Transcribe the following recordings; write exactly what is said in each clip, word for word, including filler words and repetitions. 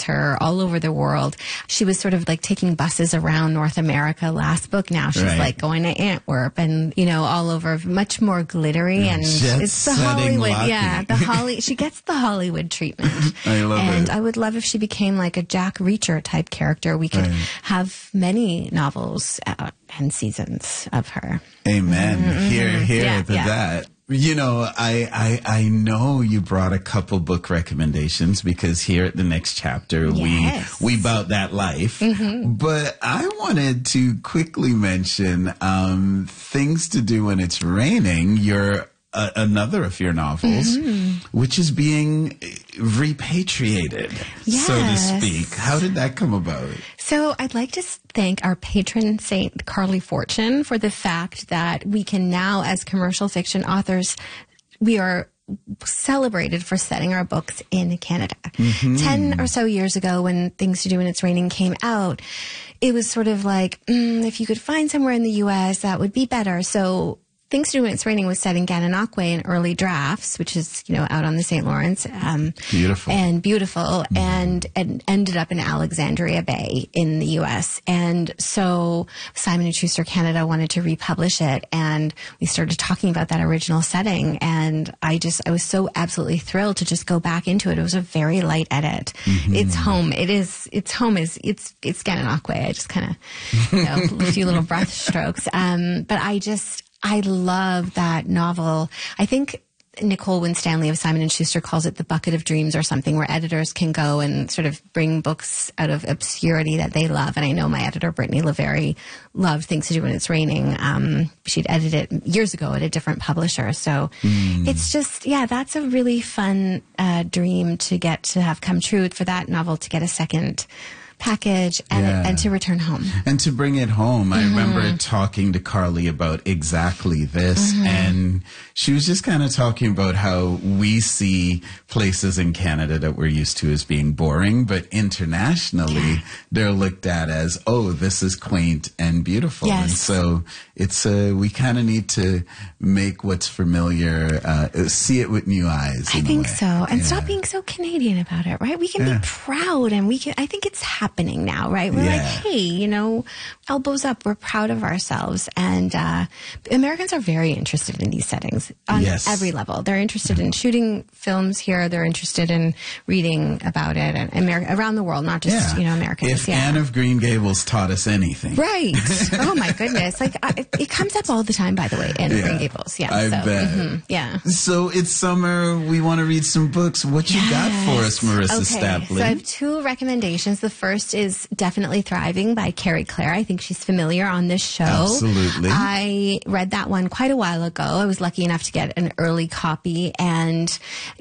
her all over the world. She was sort of like taking buses around North America last book. Now she's right. like going to Antwerp and, you know, all over, much more glittery. And Jet it's the setting Hollywood. lucky. Yeah, the Holly. She gets the Hollywood treatment. I love and it. I would love if she became like a Jack Reacher type character. We could Right. have many novels out and seasons of her. Amen. Mm-hmm. Here, here Yeah, to yeah. that. You know, I, I I know you brought a couple book recommendations because here at the next chapter Yes. we we about that life. Mm-hmm. But I wanted to quickly mention um, Things to Do When It's Raining. Your uh, another of your novels, Mm-hmm. which is being repatriated, so to Yes. speak. How did that come about? So I'd like to s- thank our patron saint, Carly Fortune, for the fact that we can now, as commercial fiction authors, we are celebrated for setting our books in Canada. Ten or so years ago, when Things to Do When It's Raining came out, it was sort of like, mm, if you could find somewhere in the U S, that would be better. So Things to Do When It's Raining was set in Gananoque in early drafts, which is, you know, out on the Saint Lawrence. Um, Beautiful. And beautiful, and, and ended up in Alexandria Bay in the U S. And so Simon and Schuster Canada wanted to republish it, and we started talking about that original setting. And I just, I was so absolutely thrilled to just go back into it. It was a very light edit. It's home. It is, it's home is, it's, it's Gananoque. I just kind of, you know, a few little brush strokes. Um, but I just, I love that novel. I think Nicole Winstanley of Simon and Schuster calls it the bucket of dreams or something, where editors can go and sort of bring books out of obscurity that they love. And I know my editor, Brittany LaVerry, loved Things to Do When It's Raining. Um, she'd edited it years ago at a different publisher. So Mm. it's just, yeah, that's a really fun uh, dream to get to have come true, for that novel to get a second package and, Yeah. and to return home. And to bring it home, I Mm-hmm. remember talking to Carly about exactly this. Mm-hmm. And she was just kind of talking about how we see places in Canada that we're used to as being boring, but internationally, they're looked at as, oh, this is quaint and beautiful. Yes. And so it's, uh, we kind of need to make what's familiar, uh, see it with new eyes. I in a think way. so. And Yeah. stop being so Canadian about it, right? We can Yeah. be proud, and we can, I think it's happening now, right? We're Yeah. like, hey, you know, elbows up. We're proud of ourselves. And, uh, Americans are very interested in these settings on Yes. every level. They're interested in shooting films here. They're interested in reading about it, and Ameri- around the world, not just, Yeah. you know, Americans. If yeah. Anne of Green Gables taught us anything. Right. Oh my goodness. Like I, it, it comes up all the time, by the way, in Yeah. Green Gables. Yeah. I so, bet. mhm, yeah. So it's summer. We want to read some books. What you got for us, Marissa Okay, Stapley? so I have two recommendations. The first is Definitely Thriving by Carrie Clare. I think she's familiar on this show. Absolutely. I read that one quite a while ago. I was lucky enough to get an early copy, and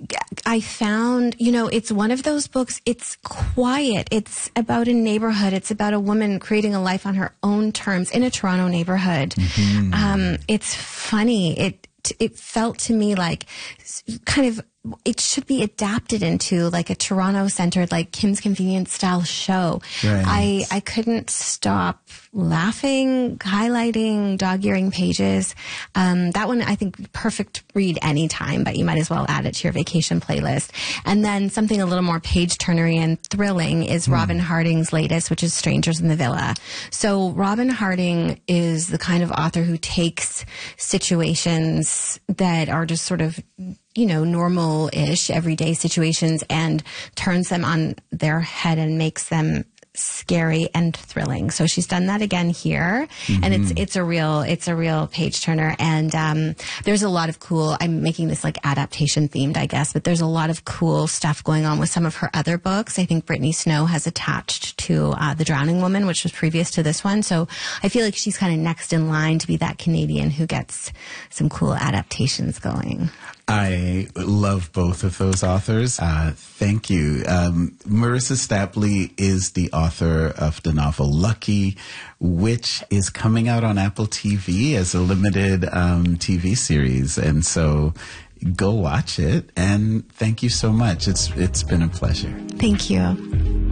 I found, you know, it's one of those books, it's quiet. It's about a neighborhood. It's about a woman creating a life on her own terms in a Toronto neighborhood. Mm-hmm. Um, it's funny. It, it felt to me like kind of, it should be adapted into like a Toronto centered, like Kim's Convenience style show. Right. I, I couldn't stop laughing, highlighting, dog-earing pages. Um, that one, I think, perfect read anytime, but you might as well add it to your vacation playlist. And then something a little more page-turnery and thrilling is Robin Harding's latest, which is Strangers in the Villa. So Robin Harding is the kind of author who takes situations that are just sort of, you know, normal-ish, everyday situations and turns them on their head and makes them scary and thrilling. So she's done that again here, mm-hmm. and it's it's a real it's a real page turner. And um, there's a lot of cool. I'm making this like adaptation themed, I guess, but there's a lot of cool stuff going on with some of her other books. I think Brittany Snow has attached to uh, The Drowning Woman, which was previous to this one. So I feel like she's kind of next in line to be that Canadian who gets some cool adaptations going. I love both of those authors. Uh, thank you. Um, Marissa Stapley is the author of the novel Lucky, which is coming out on Apple T V as a limited um, T V series. And so go watch it. And thank you so much. It's It's been a pleasure. Thank you.